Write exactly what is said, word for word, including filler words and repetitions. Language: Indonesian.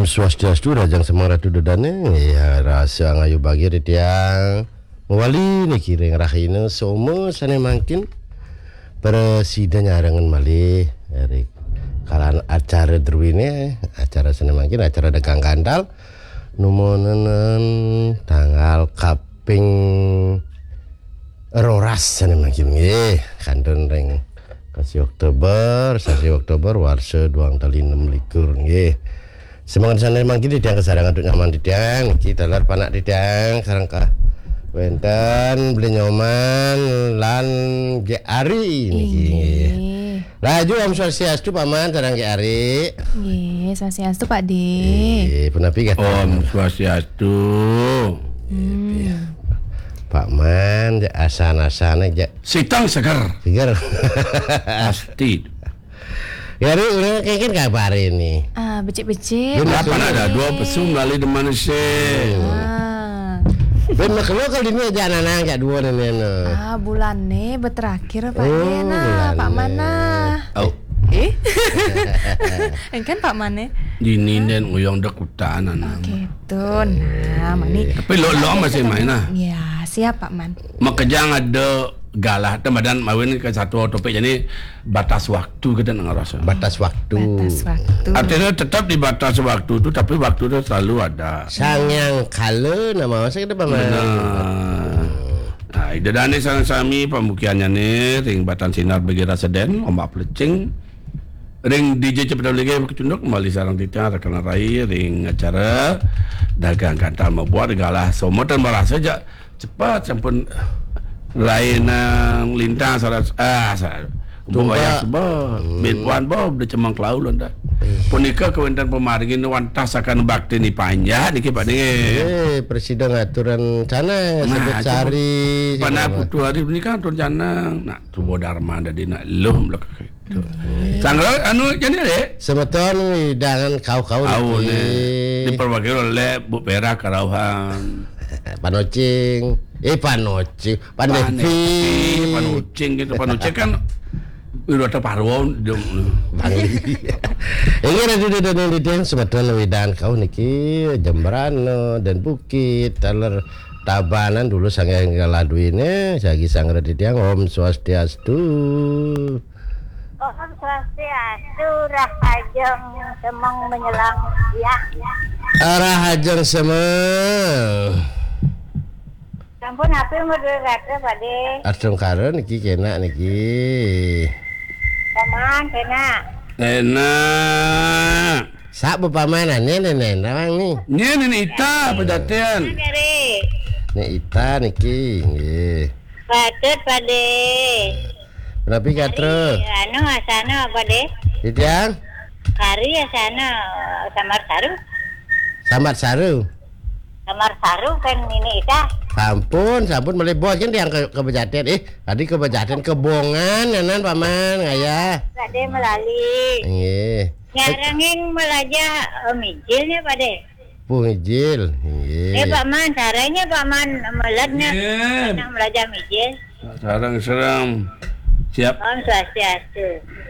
Swastiastu Rajang Semang Ratu Dodane ya rasa ngayu bagi di tiang wali ni kiring rahina somo sane mangkin presiden nyarangan malih dari kalan acara derwine acara sane mangkin acara dagang kandal numonen tanggal kaping roras sane mangkin nggih kandun ring kasih Oktober sasi Oktober warsa duang tali enam likur nggih. Semangat sana memang kita diang kesarangan untuk nyaman di tiang kita lar panak di tiang karang ka wenten beli nyoman lan ge ari niki laju Om Swastiastu paman sareng ge ari nggih Swastiastu Pak De nggih punapi kata Om Swastiastu hmm. Pak Man asana-asana ja sitang segar segar pasti. Ya ri ulah kengken kabar ini. Ah, becik-becik. Kapan ada dua pesum lali di mana sih? Ah. Ben maklo kali ini aja anak enggak dua nih. Ah, bulan nih beterakhir Pak Oh, De nah, Pak Mana. Oh, Eh? Kan Pak Mane. dini dan uyang dekutan anak. Gitu. Nah, mani. Tapi lo lo masih main ah. Ya, siap Pak Man. Makanya ada galah dan mawin ke satu topik jadi batas waktu kita ngerasa. Batas waktu. Batas waktu. Artinya tetap di batas waktu itu tapi waktu itu selalu ada. Sangyang kale nama masa kita paman. Nah, nah ide dane sang sami pembukiannya nih ring batan sinar bagi raseden ombak plecing ring D J cepet lagi kecunduk kembali sarang titian rekan rai ring acara dagang kantal membuat galah semua dan merasa aja cepat sampun lain nang lintang sarat ah sarat Tumpah sebab Binpuan bob de cemang klaulun dah. Punika kewentan pemaringin wantas akan bakti ni panjang niki Pak Denge. Eh presiden aturan sana sebut cari. Pada putu hari ini kan turun jana. Nak tubo dharma ada di nak lum lek gitu. Sanggal anu jadi deh. Semeton hidangan kau-kau Au ne diperbaiki oleh Bu Pera Karauhan. Panocing. Eh panocing, panevi, panucing gitu. Panucing kan udah terparuan dong. Bangli. Ini ada di dalam di dalam sebetulnya widan kau niki Jembrano dan Bukit taler Tabanan dulu sange ngaladu ini sagi sangre di tiang Om Swastiastu. Om Swastiastu Rahajeng Semang menyelang ya. Rahajeng Semang. Sampun apa model kata Pak De? Asung karo niki kena niki. Paman kena. Enak. Sak bepamanan nih nenek rawang nih. Nih nih Ita pedatian. Kari. Nih Ita niki nggih. Patut Pak De. Kenapa katre? Anu asana Pak De? Ditiang? Kari asana Samar Saru. Sambat Saru. Samar Saru kan ini Ita. Sampun, sampun melebos kan tiang ke kebejaten. Eh, tadi kebejaten kebongan nanan paman ngaya. Pak De melali. Nggih. Nyarangin melaja mijilnya Pak De. Pungijil. Nggih. Eh Pak Man, caranya Pak Man meladnya. Nggih. Nak melaja mijil. Sarang serang. Siap. Om Swastiastu.